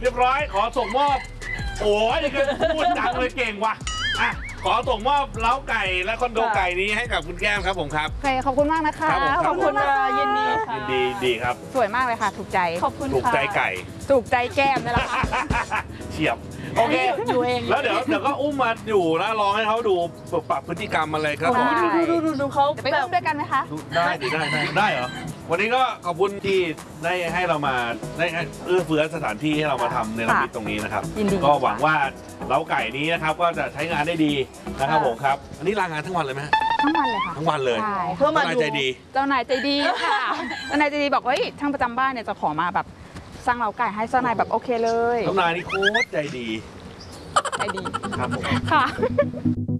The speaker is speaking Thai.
เรียบร้อยขอส่งมอบโอ้ยนี่ก็พูดจังเลยเก่งว่ะอ่ะขอส่งมอบเล้าไก่และคอนโดไก่นี้ให้กับคุณแก้มครับผมครับโอเคขอบคุณมากนะคะครับผมขอบคุณค่ะยินดีค่ะยินดีดีครับสวยมากเลยค่ะ ถูกใจขอบคุณถูกค่ะใจไก่ถูกใจแก้มนี่แหละค่ะเฉียบโอเคอยู่เองแล้วเดี๋ยวก็อุ้มมาอยู่นะลองให้เขาดูปรับพฤติกรรมอะไรครับผมได้ดูเขาจะไปอุ้มด้วยกันไหมคะได้ดิได้เหรอวันนี้ก็ขอบคุณที่ได้ให้เรามาได้เอื้อเฟื้อสถานที่ให้เรามาทำในระมิดตรงนี้นะครับยินดีก็หวังว่าเล้าไก่นี้นะครับก็จะใช้งานได้ดีนะครับผมครับอันนี้ลางานทั้งวันเลยไหมฮะทั้งวันเลยค่ะทั้งวันเลยใช่เพื่อมาน่าดูใจดีเจ้านายใจดีค่ะเจ้านายใจดีบอกว่าเฮ้ยช่างประจำบ้านเนี่ยจะขอมาแบบสร้างเล้าไก่ให้เจ้านายแบบโอเคเลยน้องนายนี่โคตรใจดีใจดีครับผมค่ะ